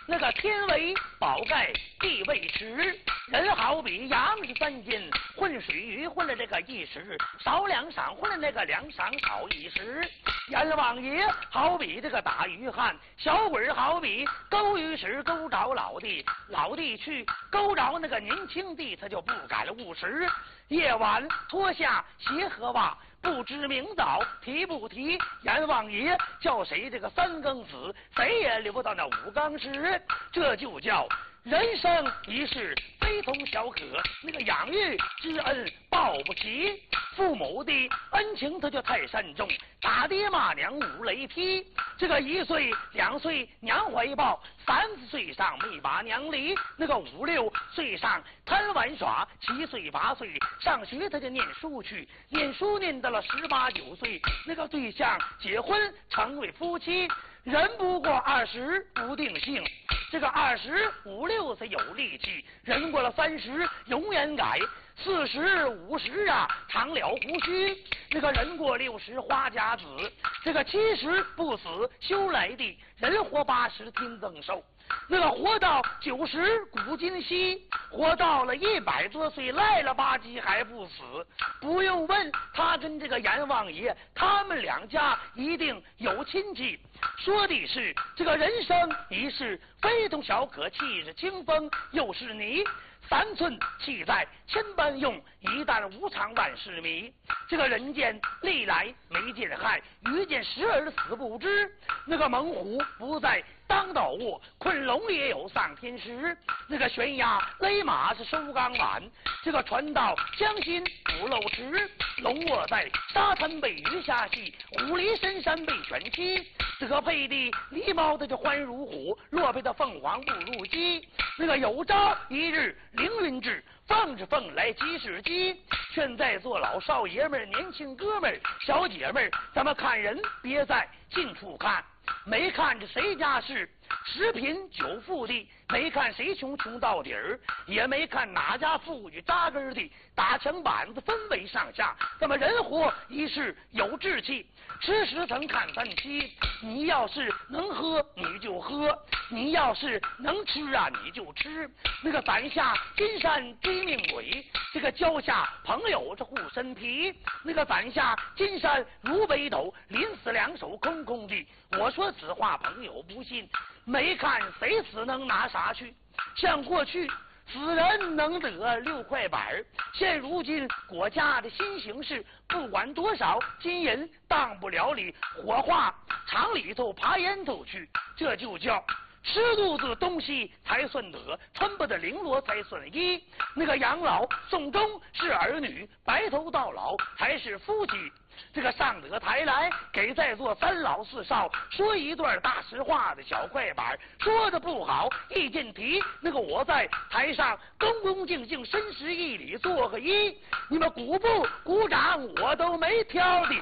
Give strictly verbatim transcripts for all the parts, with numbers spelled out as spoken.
那个天为宝盖地为池，人好比羊是三斤，混水鱼混了这个一时，少两晌混了那个两晌少一时。阎王爷好比这个打鱼汉，小鬼好比勾鱼时勾着老弟，老弟去勾着那个年轻弟，他就不敢误食。夜晚脱下鞋和袜，不知明早提不提，阎王爷叫谁这个三更死，谁也留不到那五更时。这就叫人生一世非同小可，那个养育之恩报不齐，父母的恩情他就太慎重，打爹骂娘五雷劈。这个一岁两岁娘怀抱，三四岁上没把娘离，那个五六岁上贪玩耍，七岁八岁上学他就念书去，念书念到了十八九岁，那个对象结婚成为夫妻。人不过二十不定性，这个二十五六岁有力气，人过了三十永远改，四十五十啊长了胡须，那个人过六十花甲子，这个七十不死修来的，人活八十天增寿，那个活到九十古今稀，活到了一百多岁赖了吧唧还不死。不用问，他跟这个阎王爷他们两家一定有亲戚。说的是这个人生一世非同小可，气是清风又是泥，三寸气在千般用，一旦无常万事迷。这个人间历来没见害，遇见时而死不知。那个猛虎不在当道卧，困龙也有丧天时。那个悬崖勒马是收钢碗，这个船到江心不漏池。龙卧在沙滩被鱼虾戏，虎离深山被犬欺。德配的狸猫的就欢如虎，若配的凤凰不如鸡。那个有朝一日凌云志，放着凤来鸡是鸡。劝在座老少爷们、年轻哥们、小姐们，咱们看人别在近处看，没看着谁家是十贫九富的，没看谁穷穷到底儿，也没看哪家富裕扎根的，打墙板子分为上下。咱们人活一世有志气，吃十层看三七。你要是能喝你就喝，你要是能吃啊你就吃。那个攒下金山追命鬼，这个交下朋友这护身皮。那个攒下金山如北斗，临死两手空空的。我说此话朋友不信，没看谁死能拿啥去。像过去死人能得六块板，现如今国家的新形势，不管多少金银当不了里，火化厂里头爬烟头去。这就叫吃肚子东西才算得，穿不得绫罗才算衣。那个养老送终是儿女，白头到老才是夫妻。这个上得台来给在座三老四少说一段大实话的小快板，说的不好一进题，那个我在台上恭恭敬敬深施一礼做个揖，你们鼓不鼓掌我都没挑的。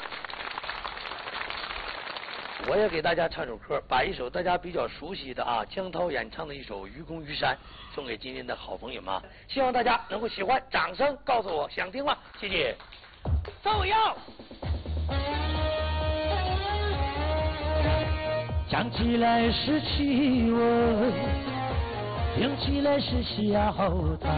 我也给大家唱首歌，把一首大家比较熟悉的啊，江涛演唱的一首《愚公移山》送给今天的好朋友们，希望大家能够喜欢，掌声告诉我想听吗？谢谢。 奏要。 讲起来是奇闻，听起来是笑谈。